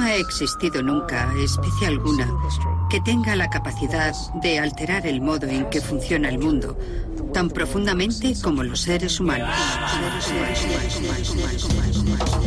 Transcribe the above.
ha existido nunca especie alguna que tenga la capacidad de alterar el modo en que funciona el mundo tan profundamente como los seres humanos.